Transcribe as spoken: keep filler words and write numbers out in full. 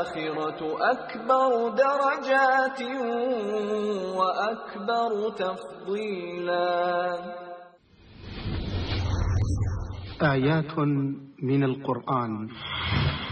وَالْآخِرَةُ أَكْبَرُ دَرَجَاتٍ وَأَكْبَرُ تَفْضِيلًا. آيات من القرآن